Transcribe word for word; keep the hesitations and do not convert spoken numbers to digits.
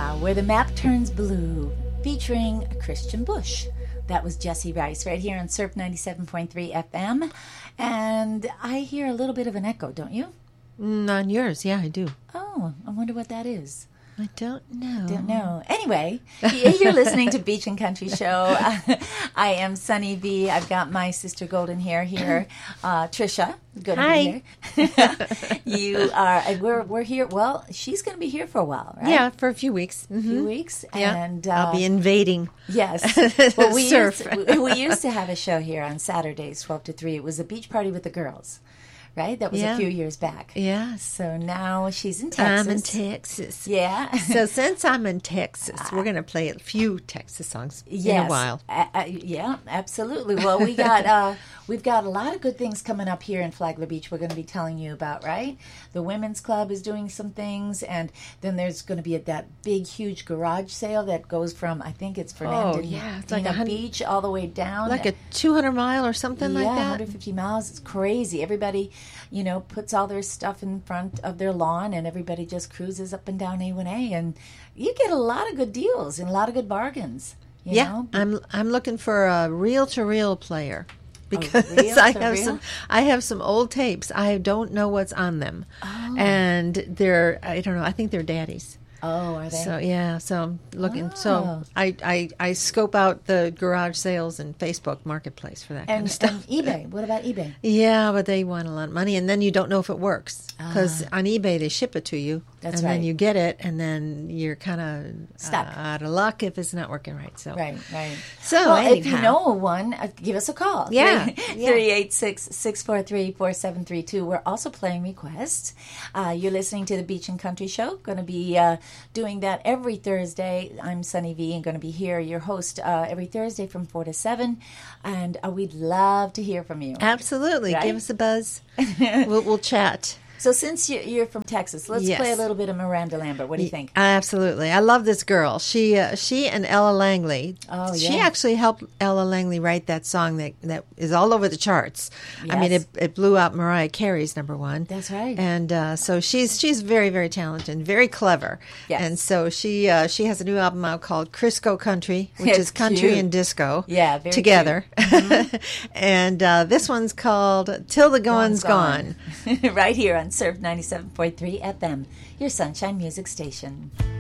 Yeah, Where the Map Turns Blue, featuring Christian Bush. That was Jesse Rice right here on Surf ninety-seven point three F M. And I hear a little bit of an echo, don't you? Mm, on yours, yeah, I do. Oh, I wonder what that is. I don't know. Don't know. Anyway, you're listening to Beach and Country Show. I am Sunny V. I've got my sister Golden Hair here, uh, Trisha. Good to Hi. be here. You are. We're we're here. Well, she's going to be here for a while, right? Yeah, for a few weeks. A few weeks, Yeah. and uh, I'll be invading. Yes. Well, we Surf. used to, we used to have a show here on Saturdays, twelve to three. It was a beach party with the girls. Right? That was Yeah. a few years back. Yes. So now she's in Texas. I'm in Texas. Yeah. So since I'm in Texas, we're going to play a few Texas songs Yes. in a while. Uh, uh, yeah, absolutely. Well, we got uh, we've got a lot of good things coming up here in Flagler Beach. We're going to be telling you about, right? The Women's Club is doing some things, and then there's going to be a, that big, huge garage sale that goes from I think it's Fernandina Oh, yeah. It's like a hun- Beach all the way down, Like a two hundred mile or something yeah, like that. one hundred fifty miles. It's crazy. Everybody, you know, puts all their stuff in front of their lawn, and everybody just cruises up and down A one A, and you get a lot of good deals and a lot of good bargains. You Yeah, know? I'm I'm looking for a reel to reel player because reel I to have reel? some I have some old tapes. I don't know what's on them, Oh. and they're I don't know. I think they're daddies. Oh, are they? So yeah, so I'm looking. Oh. So I, I I scope out the garage sales and Facebook Marketplace for that kind and, of stuff. and eBay. What about eBay? Yeah, but they want a lot of money, and then you don't know if it works because on eBay they ship it to you, Ah. That's and right. then you get it, and then you're kind of Stuck. uh, out of luck if it's not working right. So Right, right. So well, if anyhow. you know one, uh, give us a call. Yeah, yeah. three eight six, six four three, four seven three two. We're also playing requests. Uh, you're listening to the Beach and Country Show. Going to be uh, doing that every Thursday. I'm Sunny V and going to be here, your host, uh, every Thursday from four to seven. And uh, we'd love to hear from you. Absolutely. Right? Give us a buzz. we'll, we'll chat. So since you- you're from Texas, let's Yes. play a little bit of Miranda Lambert. What do you think? Absolutely. I love this girl. She uh, she and Ella Langley. Oh, She yeah. actually helped Ella Langley write that song that, that is all over the charts. I mean, Yes. it, it blew out Mariah Carey's number one. That's right. And uh, so she's she's very, very talented and very clever. Yes. And so she uh, she has a new album out called Crisco Country, which It's is country cute. and disco Yeah, very together. and uh, this one's called Till the Going's Gone. Right here on Surf ninety-seven point three F M, your Sunshine Music Station.